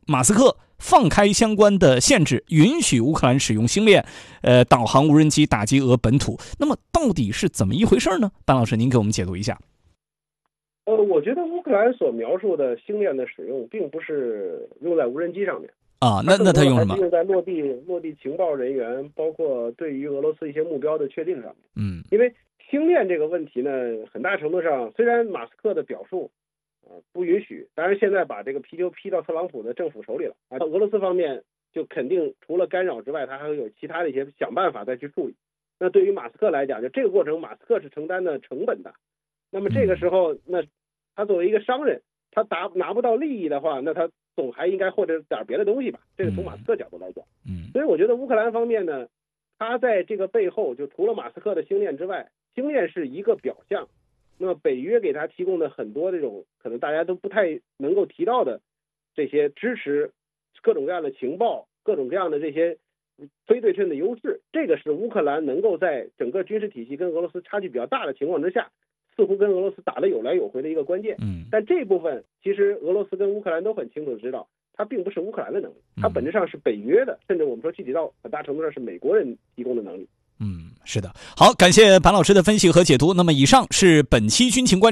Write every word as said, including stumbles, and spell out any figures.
马斯克放开相关的限制，允许乌克兰使用星链呃导航无人机打击俄本土。那么到底是怎么一回事呢？班老师，您给我们解读一下。 呃，我觉得乌克兰所描述的星链的使用，并不是用在无人机上面啊。那那他用什么？ 用在落地落地情报人员，包括对于俄罗斯一些目标的确定上面。 嗯， 因为星链这个问题呢，很大程度上，虽然马斯克的表述啊、呃、不允许，当然现在把这个皮球批到特朗普的政府手里了啊，俄罗斯方面就肯定除了干扰之外，他还会有其他的一些想办法再去处理。那对于马斯克来讲，就这个过程，马斯克是承担的成本的。那么这个时候，那他作为一个商人，他达拿不到利益的话，那他总还应该获得点别的东西吧？这是从马斯克角度来讲。 嗯， 所以我觉得乌克兰方面呢，他在这个背后，就除了马斯克的星链之外，星链是一个表象。那么北约给他提供的很多这种可能大家都不太能够提到的这些支持，各种各样的情报，各种各样的这些非对称的优势，这个是乌克兰能够在整个军事体系跟俄罗斯差距比较大的情况之下，似乎跟俄罗斯打得有来有回的一个关键。 嗯， 但这部分其实俄罗斯跟乌克兰都很清楚知道，它并不是乌克兰的能力，它本质上是北约的，甚至我们说具体到很大程度上是美国人提供的能力。 嗯，是的。好，感谢潘老师的分析和解读。那么以上是本期军情观